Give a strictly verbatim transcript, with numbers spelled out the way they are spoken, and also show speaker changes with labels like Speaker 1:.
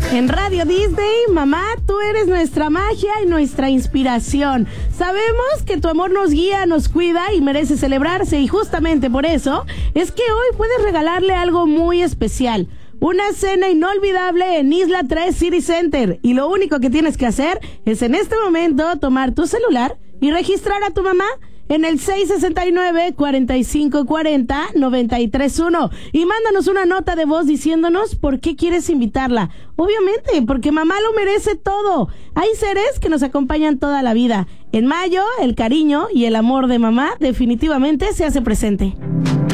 Speaker 1: En Radio Disney, mamá, tú eres nuestra magia y nuestra inspiración. Sabemos que tu amor nos guía, nos cuida y merece celebrarse, y justamente por eso es que hoy puedes regalarle algo muy especial. Una cena inolvidable en Isla tres City Center, y lo único que tienes que hacer es en este momento tomar tu celular y registrar a tu mamá en el seis sesenta y nueve, cuarenta y cinco cuarenta, noventa y tres uno y mándanos una nota de voz diciéndonos por qué quieres invitarla. Obviamente, porque mamá lo merece todo. Hay seres que nos acompañan toda la vida. En mayo, el cariño y el amor de mamá definitivamente se hace presente.